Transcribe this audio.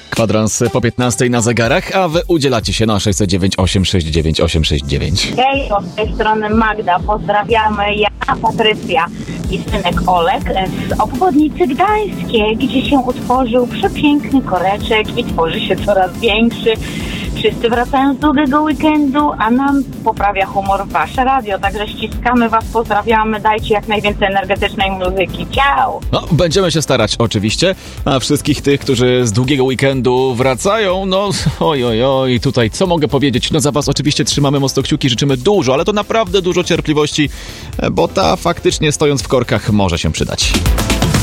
Kwadrans po 15 na zegarach, a wy udzielacie się na 609 869 869. Hej, z tej strony Magda. Pozdrawiamy. Ja, Patrycja i synek Olek z obwodnicy Gdańskiej, gdzie się utworzył przepiękny koreczek i tworzy się coraz większy. Wszyscy wracają z długiego weekendu, a nam poprawia humor wasze radio. Także ściskamy was, pozdrawiamy, dajcie jak najwięcej energetycznej muzyki. Ciao! No, będziemy się starać oczywiście, a wszystkich tych, którzy z długiego weekendu wracają, no oj, tutaj co mogę powiedzieć? No za was oczywiście trzymamy mocno kciuki, życzymy dużo, ale to naprawdę dużo cierpliwości, bo ta faktycznie stojąc w korkach może się przydać.